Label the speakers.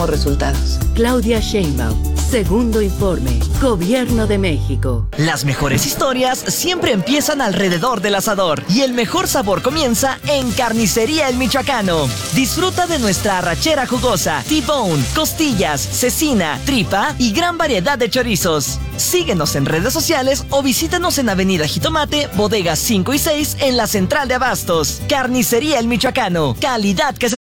Speaker 1: tendremos resultados.
Speaker 2: Claudia Sheinbaum, segundo informe, Gobierno de México.
Speaker 3: Las mejores historias siempre empiezan alrededor del asador y el mejor sabor comienza en Carnicería El Michoacano. Disfruta de nuestra arrachera jugosa, T-bone, costillas, cecina, tripa y gran variedad de chorizos. Síguenos en redes sociales o visítanos en Avenida Jitomate, bodegas 5 y 6 en la Central de Abastos. Carnicería El Michoacano, calidad que se...